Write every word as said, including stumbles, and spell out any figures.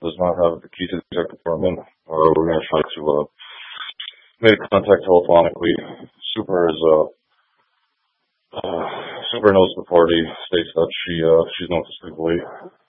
does not have the key to the exec department. Uh, we're going to try to uh, make contact telephonically. Super is uh, uh, Super knows the party. States that she uh, she's known to sleep late.